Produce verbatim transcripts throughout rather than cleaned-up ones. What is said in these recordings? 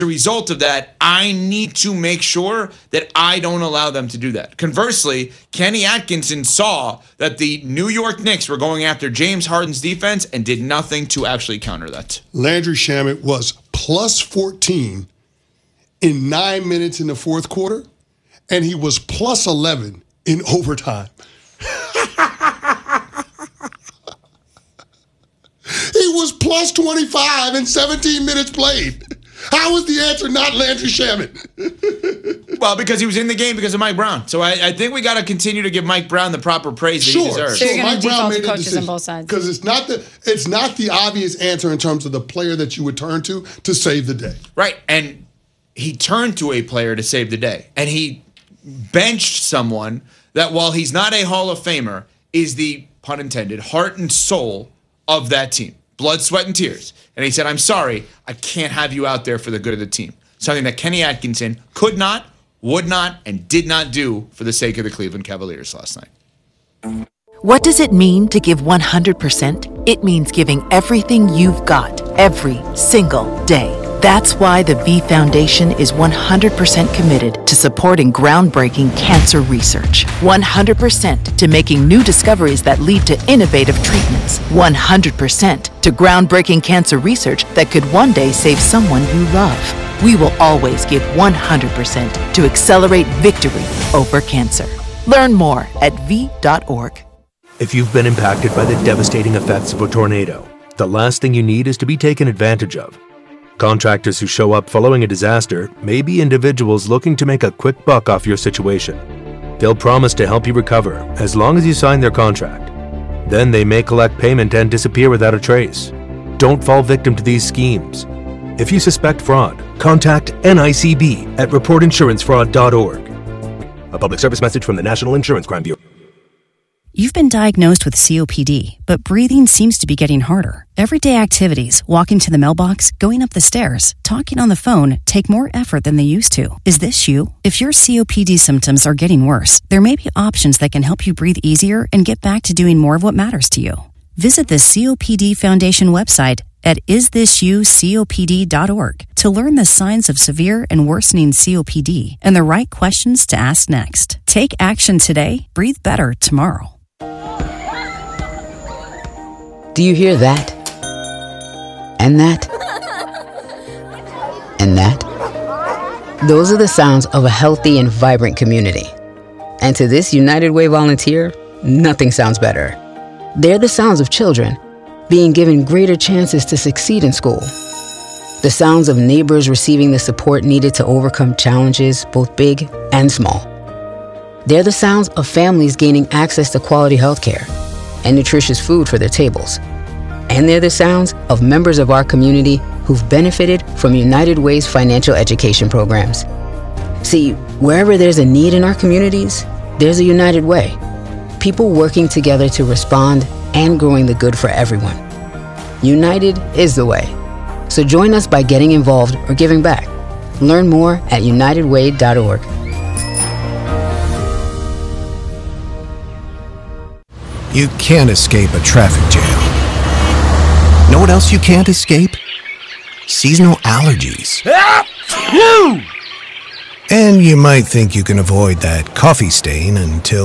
a result of that, I need to make sure that I don't allow them to do that. Conversely, Kenny Atkinson saw that the New York Knicks were going after James Harden's defense and did nothing to actually counter that. Landry Shamet was plus fourteen in nine minutes in the fourth quarter, and he was plus eleven in overtime. He was plus twenty-five in seventeen minutes played. How is the answer not Landry Shamet? Well, because he was in the game because of Mike Brown. So I, I think we got to continue to give Mike Brown the proper praise that sure, he deserves. So you're sure. going Mike to Brown default made to a coaches decision on both sides. because it's not the it's not the obvious answer in terms of the player that you would turn to to save the day. Right, and he turned to a player to save the day, and he benched someone that, while he's not a Hall of Famer, is the, pun intended, heart and soul of that team. Blood, sweat, and tears. And he said, I'm sorry, I can't have you out there for the good of the team. Something that Kenny Atkinson could not, would not, and did not do for the sake of the Cleveland Cavaliers last night. What does it mean to give one hundred percent? It means giving everything you've got, every single day. That's why the V Foundation is one hundred percent committed to supporting groundbreaking cancer research. one hundred percent to making new discoveries that lead to innovative treatments. one hundred percent to groundbreaking cancer research that could one day save someone you love. We will always give one hundred percent to accelerate victory over cancer. Learn more at V dot org. If you've been impacted by the devastating effects of a tornado, the last thing you need is to be taken advantage of. Contractors who show up following a disaster may be individuals looking to make a quick buck off your situation. They'll promise to help you recover as long as you sign their contract. Then they may collect payment and disappear without a trace. Don't fall victim to these schemes. If you suspect fraud, contact N I C B at report insurance fraud dot org. A public service message from the National Insurance Crime Bureau. You've been diagnosed with C O P D, but breathing seems to be getting harder. Everyday activities, walking to the mailbox, going up the stairs, talking on the phone, take more effort than they used to. Is this you? If your C O P D symptoms are getting worse, there may be options that can help you breathe easier and get back to doing more of what matters to you. Visit the C O P D Foundation website at is this you copd dot org to learn the signs of severe and worsening C O P D and the right questions to ask next. Take action today, breathe better tomorrow. Do you hear that? And that? And that? Those are the sounds of a healthy and vibrant community. And to this United Way volunteer, nothing sounds better. They're the sounds of children being given greater chances to succeed in school. The sounds of neighbors receiving the support needed to overcome challenges, both big and small. They're the sounds of families gaining access to quality health care and nutritious food for their tables. And they're the sounds of members of our community who've benefited from United Way's financial education programs. See, wherever there's a need in our communities, there's a United Way. People working together to respond and growing the good for everyone. United is the way. So join us by getting involved or giving back. Learn more at united way dot org. You can't escape a traffic jam. Know what else you can't escape? Seasonal allergies. And you might think you can avoid that coffee stain until...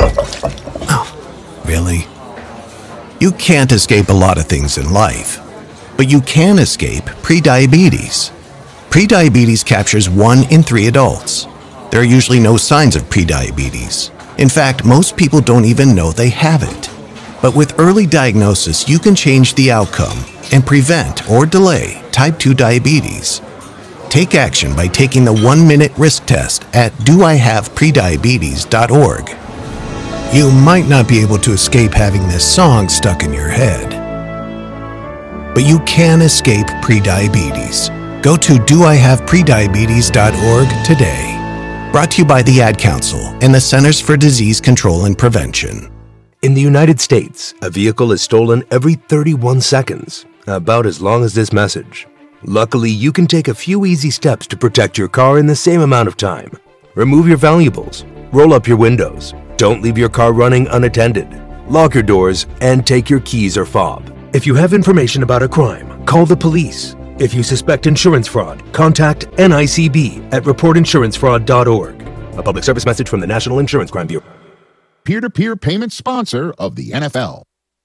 Oh, really? You can't escape a lot of things in life, but you can escape prediabetes. Prediabetes captures one in three adults. There are usually no signs of prediabetes. In fact, most people don't even know they have it. But with early diagnosis, you can change the outcome and prevent or delay type two diabetes. Take action by taking the one-minute risk test at do I have prediabetes dot org. You might not be able to escape having this song stuck in your head, but you can escape prediabetes. Go to do I have prediabetes dot org today. Brought to you by the Ad Council and the Centers for Disease Control and Prevention. In the United States, a vehicle is stolen every thirty-one seconds, about as long as this message. Luckily, you can take a few easy steps to protect your car in the same amount of time. Remove your valuables, roll up your windows, don't leave your car running unattended, lock your doors, and take your keys or fob. If you have information about a crime, call the police. If you suspect insurance fraud, contact N I C B at report insurance fraud dot org. A public service message from the National Insurance Crime Bureau. Peer-to-peer payment sponsor of the N F L.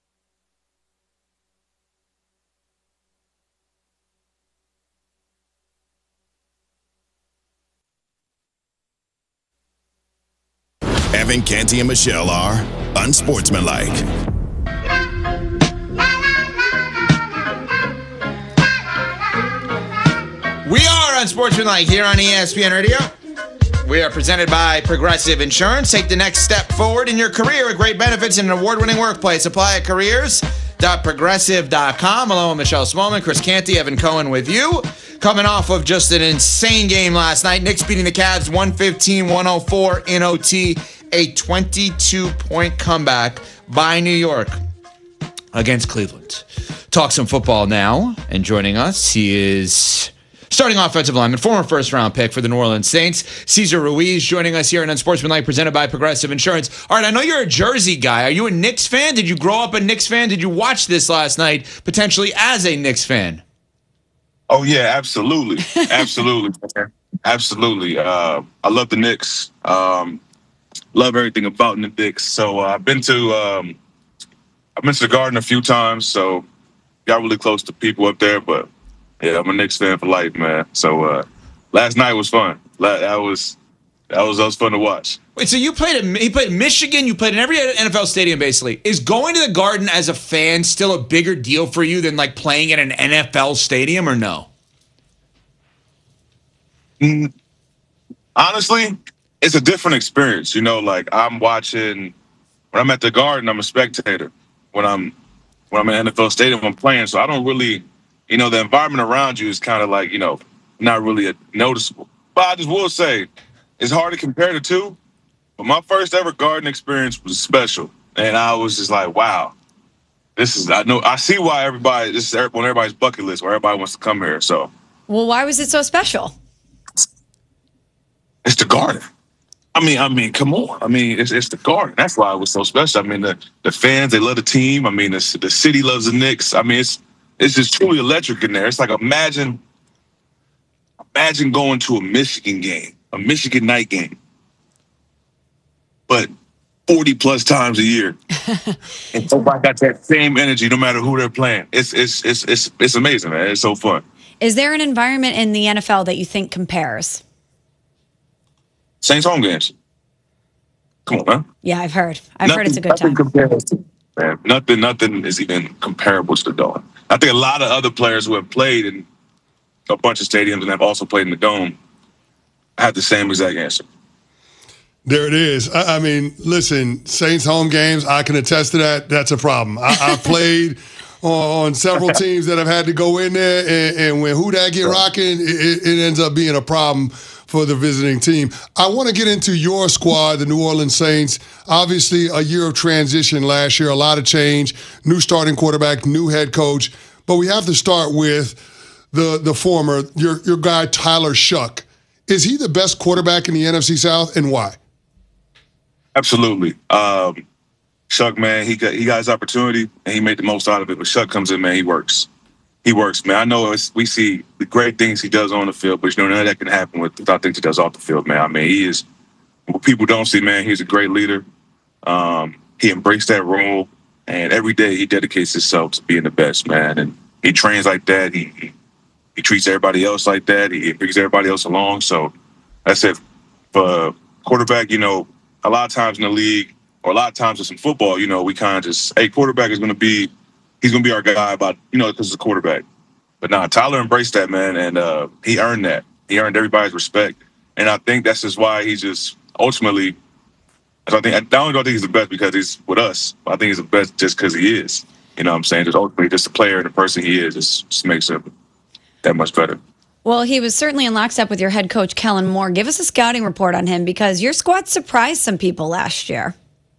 Evan, Canty, and Michelle are unsportsmanlike. We are Unsportsmanlike here on E S P N Radio. We are presented by Progressive Insurance. Take the next step forward in your career with great benefits in an award-winning workplace. Apply at careers dot progressive dot com. Hello, I'm Michelle Smallman, Chris Canty, Evan Cohen with you. Coming off of just an insane game last night. Knicks beating the Cavs one fifteen one oh four in O T. A twenty-two point comeback by New York against Cleveland. Talk some football now. And joining us, he is starting offensive lineman, former first-round pick for the New Orleans Saints, Cesar Ruiz, joining us here on Unsportsmanlike, presented by Progressive Insurance. All right, I know you're a Jersey guy. Are you a Knicks fan? Did you grow up a Knicks fan? Did you watch this last night, potentially as a Knicks fan? Oh, yeah, absolutely. Absolutely. Absolutely. Uh, I love the Knicks. Um, love everything about the Knicks. So uh, I've been to um, I've been to the Garden a few times, so got really close to people up there, but yeah, I'm a Knicks fan for life, man. So uh, last night was fun. That was that was that was fun to watch. Wait, so you played at you played at Michigan, you played in every N F L stadium basically. Is going to the Garden as a fan still a bigger deal for you than like playing in an N F L stadium, or no? Mm, honestly, it's a different experience. You know, like I'm watching when I'm at the Garden, I'm a spectator. When I'm when I'm in an N F L stadium, I'm playing. So I don't really, you know, the environment around you is kind of like, you know, not really a, noticeable. But I just will say, it's hard to compare the two. But my first ever Garden experience was special, and I was just like, wow, this is. I know I see why everybody. This is on everybody's bucket list, where everybody wants to come here. So, well, why was it so special? It's the Garden. I mean, I mean, come on. I mean, it's it's the Garden. That's why it was so special. I mean, the, the fans, they love the team. I mean, the, the city loves the Knicks. I mean, it's it's just truly electric in there. It's like imagine, imagine going to a Michigan game, a Michigan night game, but forty plus times a year, and everybody got that same energy, no matter who they're playing. It's it's it's it's it's amazing, man. It's so fun. Is there an environment in the N F L that you think compares? Saints home games. Come on, man. Yeah, I've heard. I've nothing, heard it's a good time. Compares, man. Nothing, nothing is even comparable to the Dome. I think a lot of other players who have played in a bunch of stadiums and have also played in the Dome have the same exact answer. There it is. I, I mean, listen, Saints home games, I can attest to that. That's a problem. I, I played on several teams that have had to go in there, and, and when who that get rocking, it, it ends up being a problem for the visiting team. I want to get into your squad, the New Orleans Saints. Obviously, a year of transition last year, a lot of change, new starting quarterback, new head coach. But we have to start with the the former, your your guy Tyler Shough. Is he the best quarterback in the N F C South, and why? Absolutely. Um, Shough, man, he got he got his opportunity, and he made the most out of it. But Shough comes in, man, he works. He works, man. I know it's, we see the great things he does on the field, but you know, none of that can happen with without things he does off the field, man. I mean, he is, what people don't see, man, he's a great leader. Um, he embraced that role, and every day he dedicates himself to being the best, man. And he trains like that. He he, he treats everybody else like that. He brings everybody else along. So that's it. For quarterback, you know, a lot of times in the league, or a lot of times in some football, you know, we kind of just, hey, quarterback is going to be, he's going to be our guy about, you know, because he's a quarterback. But nah, Tyler embraced that, man, and uh, he earned that. He earned everybody's respect. And I think that's just why he's just ultimately, I think, I don't think he's the best because he's with us. I think he's the best just because he is. You know what I'm saying? Just ultimately, just the player and the person he is just, just makes him that much better. Well, he was certainly in lockstep with your head coach, Kellen Moore. Give us a scouting report on him because your squad surprised some people last year.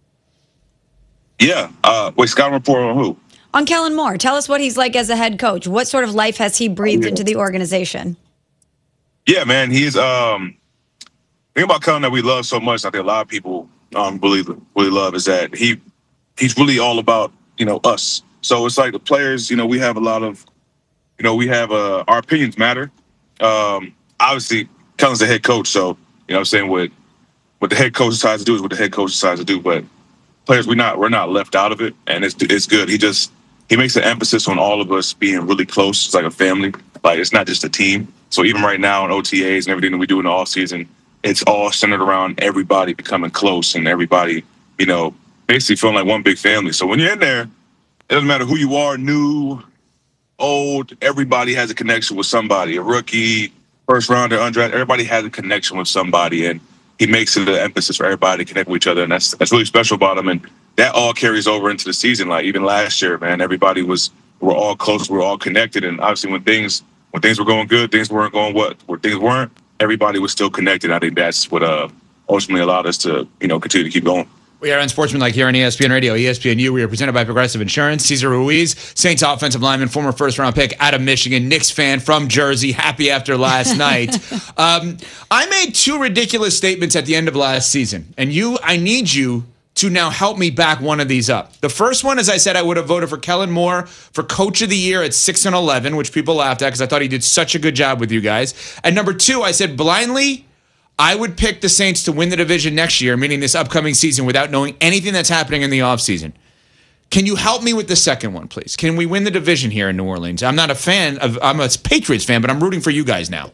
Yeah. Uh, wait, scouting report on who? On Kellen Moore. Tell us what he's like as a head coach. What sort of life has he breathed yeah. into the organization? Yeah, man. He's um the thing about Kellen that we love so much, I think a lot of people um really really love, is that he he's really all about, you know, us. So it's like the players, you know, we have a lot of you know, we have uh, our opinions matter. Um, obviously, Kellen's the head coach, so you know what I'm saying what what the head coach decides to do is what the head coach decides to do. But players, we're not we're not left out of it, and it's it's good. He just he makes an emphasis on all of us being really close. It's like a family. Like it's not just a team. So even right now in O T As and everything that we do in the off season, it's all centered around everybody becoming close and everybody, you know, basically feeling like one big family. So when you're in there, it doesn't matter who you are, new, old, everybody has a connection with somebody. A rookie, first rounder, undrafted, everybody has a connection with somebody. And he makes it an emphasis for everybody to connect with each other. And that's that's really special about him. And that all carries over into the season. Like even last year, man, everybody was, we're all close, we're all connected. And obviously when things when things were going good, things weren't going what, where things weren't, everybody was still connected. I think that's what uh, ultimately allowed us to, you know, continue to keep going. We are Unsportsmanlike here on E S P N Radio, E S P N U. We are presented by Progressive Insurance. Cesar Ruiz, Saints offensive lineman, former first-round pick out of Michigan, Knicks fan from Jersey, happy after last night. Um, I made two ridiculous statements at the end of last season, and you, I need you to now help me back one of these up. The first one is I said I would have voted for Kellen Moore for Coach of the Year at six and eleven, which people laughed at because I thought he did such a good job with you guys. And number two, I said blindly, I would pick the Saints to win the division next year, meaning this upcoming season, without knowing anything that's happening in the offseason. Can you help me with the second one, please? Can we win the division here in New Orleans? I'm not a fan of, I'm a Patriots fan, but I'm rooting for you guys now.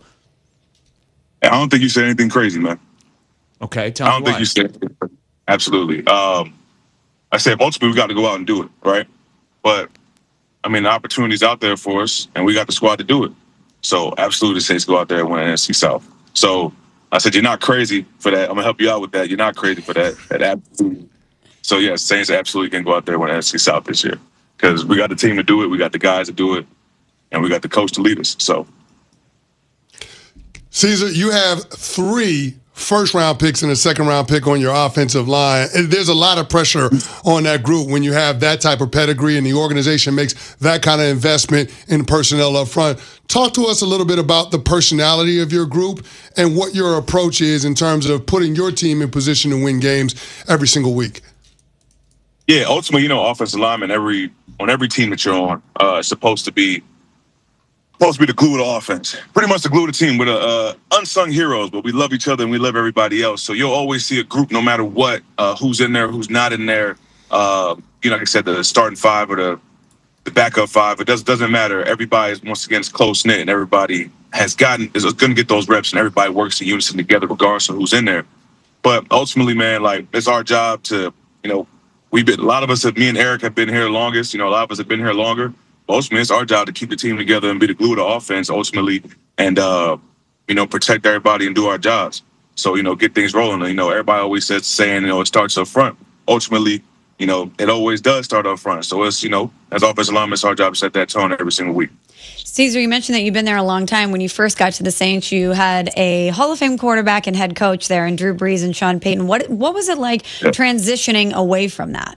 I don't think you said anything crazy, man. Okay, tell I me don't why. think you said anything crazy. Absolutely. Um, I said ultimately we got to go out and do it, right? But, I mean, the opportunity's out there for us, and we got the squad to do it. So, absolutely, the Saints go out there and win N F C South. So, I said, you're not crazy for that. I'm going to help you out with that. You're not crazy for that. that absolutely. So, yes, Saints absolutely can go out there and win N F C South this year because we got the team to do it. We got the guys to do it, and we got the coach to lead us. So, Cesar, you have three first-round picks and a second-round pick on your offensive line. There's a lot of pressure on that group when you have that type of pedigree and the organization makes that kind of investment in personnel up front. Talk to us a little bit about the personality of your group and what your approach is in terms of putting your team in position to win games every single week. Yeah, ultimately, you know, offensive lineman every on every team that you're on uh, is supposed to be supposed to be the glue of the offense. Pretty much the glue of the team. We're the uh, unsung heroes, but we love each other and we love everybody else. So you'll always see a group, no matter what, uh, who's in there, who's not in there. Uh, you know, like I said, the starting five or the the backup five. It does, doesn't matter. Everybody is, once again, is close-knit, and everybody has gotten is going to get those reps, and everybody works in unison together regardless of who's in there. But ultimately, man, like, it's our job to, you know, we've been, a lot of us, have, me and Eric have been here longest. You know, a lot of us have been here longer. Ultimately, it's our job to keep the team together and be the glue of the offense, ultimately, and, uh, you know, protect everybody and do our jobs. So, you know, get things rolling. You know, everybody always says, saying, you know, it starts up front. Ultimately, you know, it always does start up front. So it's, you know, as offensive linemen, it's our job to set that tone every single week. Cesar, you mentioned that you've been there a long time. When you first got to the Saints, you had a Hall of Fame quarterback and head coach there in Drew Brees and Sean Payton. What what was it like yeah. transitioning away from that?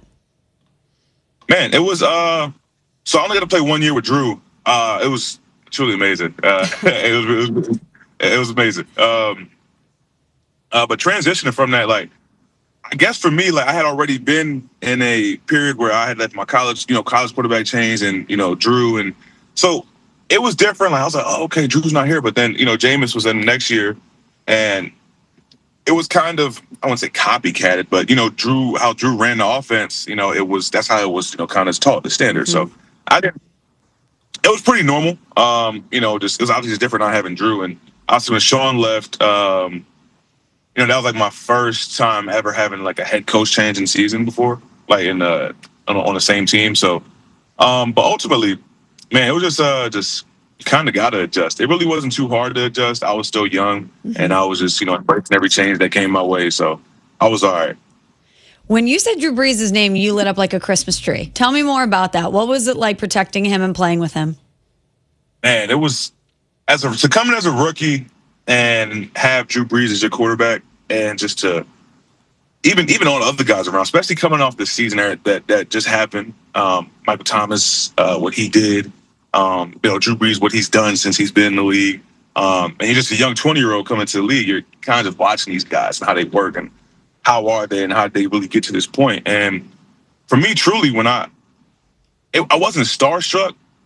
Man, it was uh so I only got to play one year with Drew. Uh, it was truly amazing. Uh, it, was, it, was, it was amazing. Um, uh, but transitioning from that, like, I guess for me, like, I had already been in a period where I had left my college, you know, college quarterback chains and, you know, Drew. And so it was different. Like, I was like, oh, okay, Drew's not here. But then, you know, Jameis was in the next year. And it was kind of, I wouldn't say copycatted, but, you know, Drew, how Drew ran the offense, you know, it was, that's how it was, you know, kind of taught, the standard. Mm-hmm. So I didn't, it was pretty normal. Um, you know, just, it was obviously different not having Drew. And obviously when Sean left, um, you know, that was like my first time ever having like a head coach change in season before, like in the, on, on the same team. So, um, but ultimately, man, it was just, uh, just, you kind of got to adjust. It really wasn't too hard to adjust. I was still young, mm-hmm. and I was just, you know, embracing every change that came my way. So I was all right. When you said Drew Brees' name, you lit up like a Christmas tree. Tell me more about that. What was it like protecting him and playing with him? Man, it was, as a, to come in as a rookie and have Drew Brees as your quarterback, and just to, even even all the other guys around, especially coming off the season that that just happened. Um, Michael Thomas, uh, what he did. Um, you know, Drew Brees, what he's done since he's been in the league. Um, and he's just a young twenty-year-old coming to the league. You're kind of watching these guys and how they work and how are they and how they really get to this point. And for me, truly, when I, it, I wasn't starstruck, but, you know,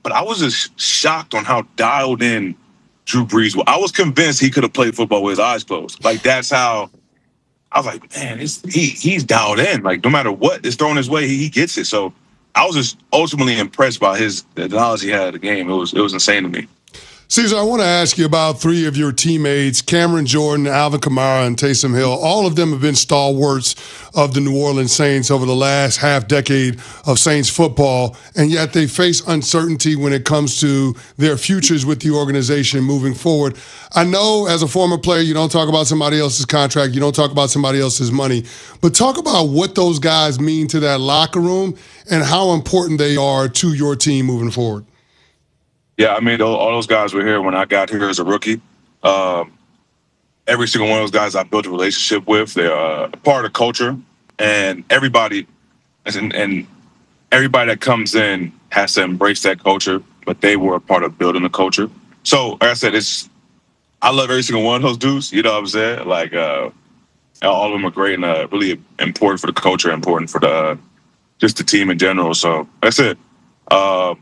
but I was just shocked on how dialed in Drew Brees was. I was convinced he could have played football with his eyes closed. Like, that's how I was like, man, it's, he he's dialed in. Like, no matter what is thrown his way, he, he gets it. So I was just ultimately impressed by his the knowledge he had of the game. It was it was insane to me. Cesar, I want to ask you about three of your teammates, Cameron Jordan, Alvin Kamara, and Taysom Hill. All of them have been stalwarts of the New Orleans Saints over the last half decade of Saints football, and yet they face uncertainty when it comes to their futures with the organization moving forward. I know as a former player, you don't talk about somebody else's contract, you don't talk about somebody else's money, but talk about what those guys mean to that locker room and how important they are to your team moving forward. Yeah, I mean, all those guys were here when I got here as a rookie. Um, every single one of those guys I built a relationship with. They're uh, a part of the culture, and everybody, and, and everybody that comes in has to embrace that culture. But they were a part of building the culture. So, like I said, it's I love every single one of those dudes. You know what I'm saying? Like, uh, all of them are great and uh, really important for the culture, important for the just the team in general. So that's it. Um,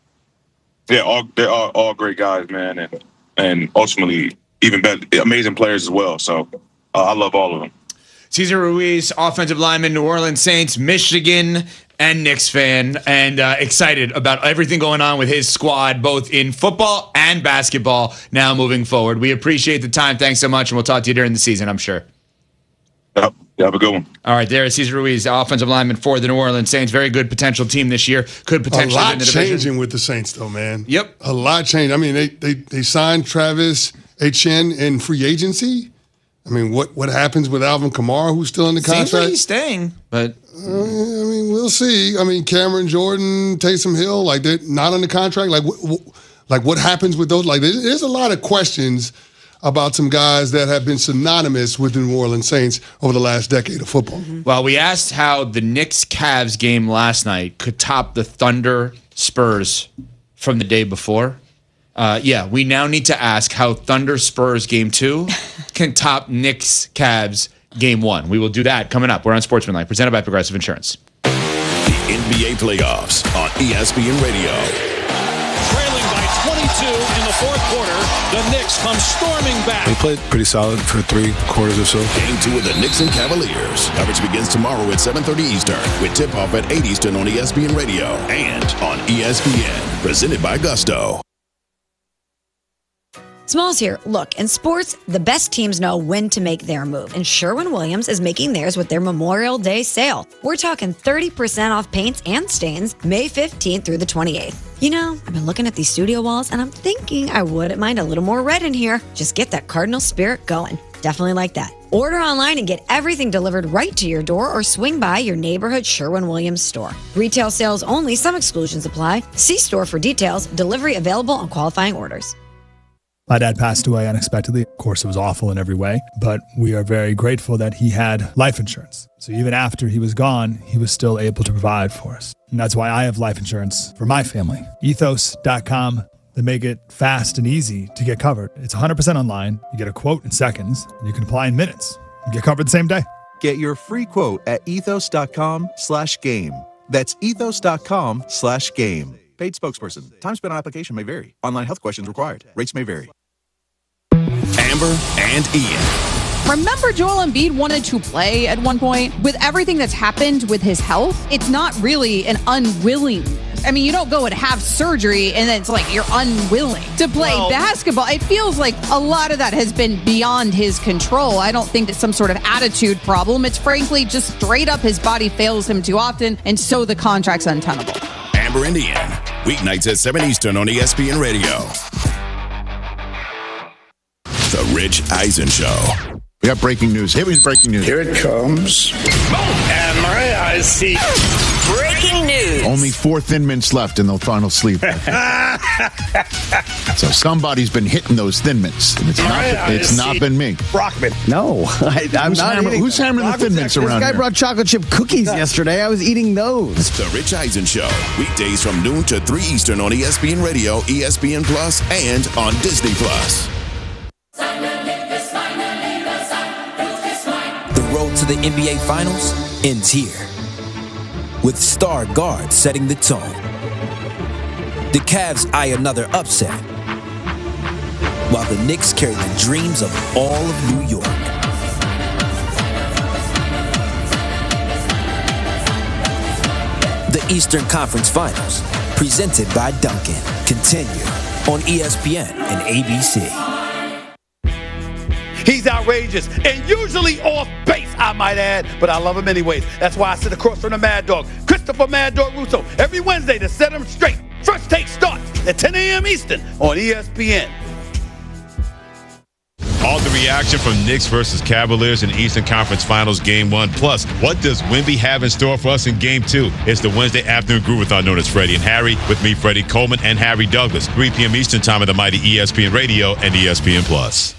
Yeah, all, they're all, all great guys, man, and and ultimately even better, amazing players as well. So uh, I love all of them. Cesar Ruiz, offensive lineman, New Orleans Saints, Michigan, and Knicks fan, and uh, excited about everything going on with his squad, both in football and basketball, now moving forward. We appreciate the time. Thanks so much, and we'll talk to you during the season, I'm sure. Yep. Have a good one. All right, there is Cesar Ruiz, offensive lineman for the New Orleans Saints. Very good potential team this year. Could potentially a lot win the division. changing with the Saints, though, man. Yep, a lot changed. I mean, they they they signed Travis Etienne in free agency. I mean, what what happens with Alvin Kamara, who's still in the contract? Seems like he's staying, but uh, I mean, we'll see. I mean, Cameron Jordan, Taysom Hill, like they're not on the contract. Like, wh- wh- like what happens with those? Like, there's, there's a lot of questions about some guys that have been synonymous with the New Orleans Saints over the last decade of football. Mm-hmm. Well, we asked how the Knicks-Cavs game last night could top the Thunder-Spurs from the day before. Uh, yeah, we now need to ask how Thunder-Spurs game two can top Knicks-Cavs game one. We will do that coming up. We're on Sportsmanlike, presented by Progressive Insurance. The N B A playoffs on E S P N Radio. Trailing by twenty-two in the fourth quarter, the Knicks come storming back. They played pretty solid for three quarters or so. Game two of the Knicks and Cavaliers. Coverage begins tomorrow at seven thirty Eastern with tip-off at eight Eastern on E S P N Radio and on E S P N. Presented by Gusto. Smalls here. Look, in sports, the best teams know when to make their move, and Sherwin-Williams is making theirs with their Memorial Day sale. We're talking thirty percent off paints and stains May fifteenth through the twenty-eighth. You know, I've been looking at these studio walls, and I'm thinking I wouldn't mind a little more red in here. Just get that Cardinal spirit going. Definitely like that. Order online and get everything delivered right to your door or swing by your neighborhood Sherwin-Williams store. Retail sales only. Some exclusions apply. See store for details. Delivery available on qualifying orders. My dad passed away unexpectedly. Of course, it was awful in every way, but we are very grateful that he had life insurance. So even after he was gone, he was still able to provide for us. And that's why I have life insurance for my family. ethos dot com. They make it fast and easy to get covered. It's one hundred percent online. You get a quote in seconds, and you can apply in minutes. You get covered the same day. Get your free quote at ethos dot com slash game. That's ethos dot com slash game. Paid spokesperson. Time spent on application may vary. Online health questions required. Rates may vary. Amber and Ian. Remember Joel Embiid wanted to play at one point? With everything that's happened with his health, it's not really an unwillingness. I mean, you don't go and have surgery and then it's like you're unwilling to play well, basketball. It feels like a lot of that has been beyond his control. I don't think it's some sort of attitude problem. It's frankly just straight up his body fails him too often, and so the contract's untenable. Amber and Ian, weeknights at seven Eastern on E S P N Radio. The Rich Eisen Show. We got breaking news. Here is breaking news. Here it comes. And my eyes see. Breaking news. Only four Thin Mints left in the final sleep. So somebody's been hitting those Thin Mints. And it's not, it's not been me. Brockman. No, I, I'm who's not hammer, eating Who's hammering the Thin Mints around This guy here? brought chocolate chip cookies yesterday. I was eating those. The Rich Eisen Show. Weekdays from noon to three Eastern on E S P N Radio, E S P N Plus, and on Disney Plus. The road to the N B A Finals ends here, with Star Guard setting the tone. The Cavs eye another upset, while the Knicks carry the dreams of all of New York. The Eastern Conference Finals, presented by Dunkin', continue on E S P N and A B C. He's outrageous and usually off base, I might add, but I love him anyways. That's why I sit across from the Mad Dog, Christopher Mad Dog Russo, every Wednesday to set him straight. First Take starts at ten a.m. Eastern on E S P N. All the reaction from Knicks versus Cavaliers in the Eastern Conference Finals Game one. Plus, what does Wemby have in store for us in Game two? It's the Wednesday afternoon Groovathon known as Freddie and Harry. With me, Freddie Coleman and Harry Douglas. three p.m. Eastern Time of the mighty E S P N Radio and E S P N Plus.